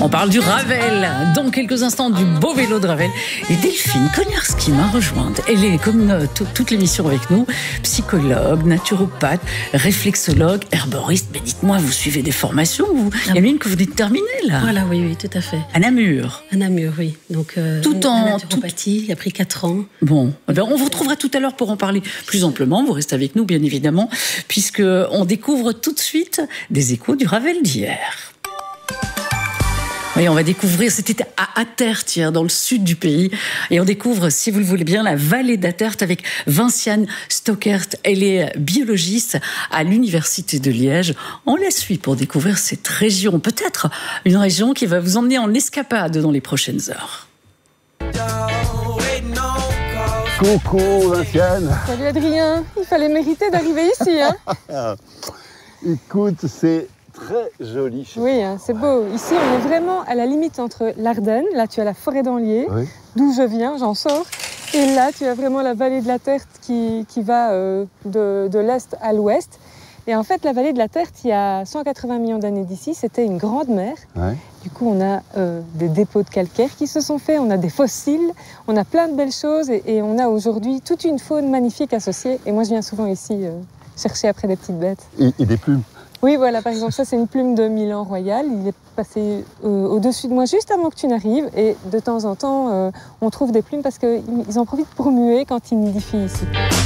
On parle du Ravel, dans quelques instants du beau vélo de Ravel. Et Delphine Kognarski m'a rejointe. Elle est, comme toute l'émission avec nous, psychologue, naturopathe, réflexologue, herboriste. Mais dites-moi, vous suivez des formations il y en a une que vous venez de terminer, là. Voilà, oui, tout à fait. À Namur. À Namur, oui. Donc, tout en naturopathie, il a pris 4 ans. Bon, on vous retrouvera tout à l'heure pour en parler plus amplement. Vous restez avec nous, bien évidemment, puisqu'on découvre tout de suite des échos du Ravel d'hier. Oui, on va découvrir, c'était à Attert, dans le sud du pays. Et on découvre, si vous le voulez bien, la vallée d'Attert avec Vinciane Stockert. Elle est biologiste à l'Université de Liège. On la suit pour découvrir cette région. Peut-être une région qui va vous emmener en escapade dans les prochaines heures. Coucou Vinciane. Salut Adrien, il fallait mériter d'arriver ici. Hein. Écoute, c'est très joli. Oui, hein, c'est beau. Ici, on est vraiment à la limite entre l'Ardenne, là tu as la forêt d'Anlier, oui, d'où je viens, j'en sors. Et là, tu as vraiment la vallée de la Terte qui va de l'est à l'ouest. Et en fait, la vallée de la Terte, il y a 180 millions d'années d'ici, c'était une grande mer. Ouais. Du coup, on a des dépôts de calcaire qui se sont faits, on a des fossiles, on a plein de belles choses et on a aujourd'hui toute une faune magnifique associée. Et moi, je viens souvent ici chercher après des petites bêtes. Et des plumes. Oui, voilà, par exemple, ça, c'est une plume de Milan Royal. Il est passé au-dessus de moi juste avant que tu n'arrives. Et de temps en temps, on trouve des plumes parce qu'ils en profitent pour muer quand ils nidifient ici.